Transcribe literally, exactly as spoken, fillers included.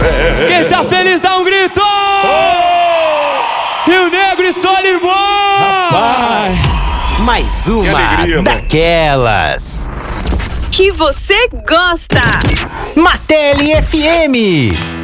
Quem tá feliz dá um grito! Rio Negro e Solimões! Rapaz! Mais uma alegria, daquelas que você gosta. Martelli F M.